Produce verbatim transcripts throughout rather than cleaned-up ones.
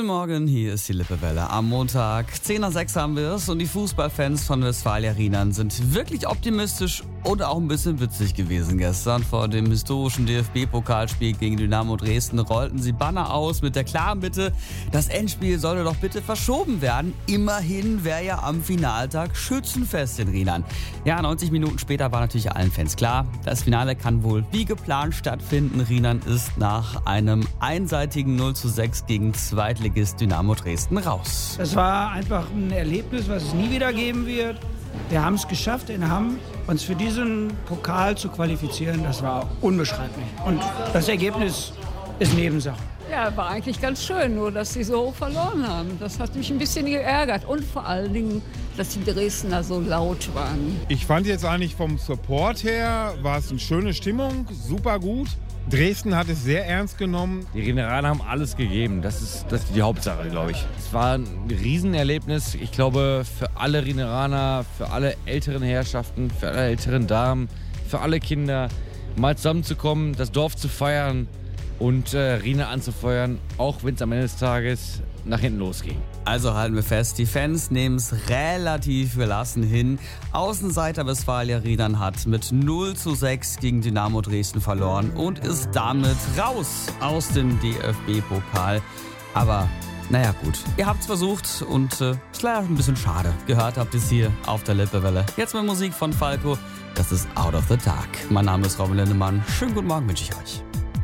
Morgen, hier ist die Lippewelle. Am Montag, zehn nach sechs haben wir es und die Fußballfans von Westfalia Riedern sind wirklich optimistisch und auch ein bisschen witzig gewesen gestern. Vor dem historischen D F B-Pokalspiel gegen Dynamo Dresden rollten sie Banner aus mit der klaren Bitte, das Endspiel solle doch bitte verschoben werden. Immerhin wäre ja am Finaltag Schützenfest in Riedern. Ja, neunzig Minuten später war natürlich allen Fans klar, das Finale kann wohl wie geplant stattfinden. Riedern ist nach einem einseitigen null zu sechs gegen Zweitligist Dynamo Dresden raus. Es war einfach ein Erlebnis, was es nie wieder geben wird. Wir haben es geschafft in Hamm, uns für diesen Pokal zu qualifizieren. Das war unbeschreiblich. Und das Ergebnis ist Nebensache. Ja, war eigentlich ganz schön, nur dass sie so hoch verloren haben. Das hat mich ein bisschen geärgert. Und vor allen Dingen, dass die Dresdner so laut waren. Ich fand jetzt eigentlich vom Support her, war es eine schöne Stimmung, super gut. Dresden hat es sehr ernst genommen. Die Riederaner haben alles gegeben. Das ist, das ist die Hauptsache, glaube ich. Es war ein Riesenerlebnis. Ich glaube, für alle Riederaner, für alle älteren Herrschaften, für alle älteren Damen, für alle Kinder, mal zusammenzukommen, das Dorf zu feiern und äh, Rieder anzufeuern, auch wenn es am Ende des Tages nach hinten losging. Also halten wir fest, die Fans nehmen es relativ gelassen hin. Außenseiter Westfalia Riedern hat mit null zu sechs gegen Dynamo Dresden verloren und ist damit raus aus dem D F B-Pokal. Aber naja gut, ihr habt's versucht und äh, ist leider ein bisschen schade. Gehört habt ihr es hier auf der Lippewelle. Jetzt mit Musik von Falco, das ist Out of the Dark. Mein Name ist Robin Lindemann. Schönen guten Morgen wünsche ich euch.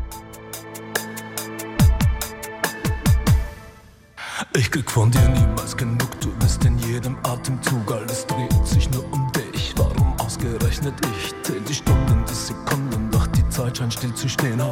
Ich krieg von dir niemals genug, du bist in jedem Atemzug, alles dreht sich nur um dich. Warum ausgerechnet ich? Zähl die Stunden, die Sekunden, doch die Zeit scheint still zu stehen.